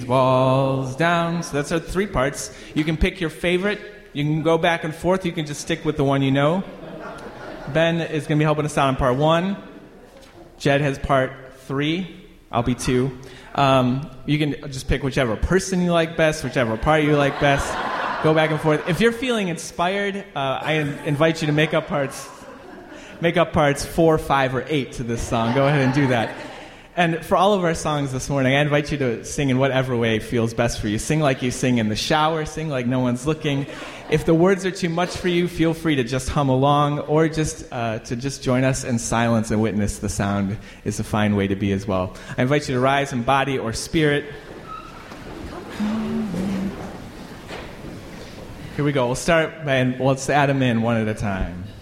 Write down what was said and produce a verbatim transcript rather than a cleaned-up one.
walls down. So that's our three parts. You can pick your favorite. You can go back and forth. You can just stick with the one you know. Ben is going to be helping us out on part one. Jed has part three. I'll be two. Um, you can just pick whichever person you like best, whichever part you like best. Go back and forth. If you're feeling inspired, uh, I invite you to make up parts, make up parts four, five, or eight to this song. Go ahead and do that. And for all of our songs this morning, I invite you to sing in whatever way feels best for you. Sing like you sing in the shower. Sing like no one's looking. If the words are too much for you, feel free to just hum along, or just uh, to just join us in silence and witness the sound is a fine way to be as well. I invite you to rise in body or spirit. Here we go. We'll start by, let's add them in one at a time.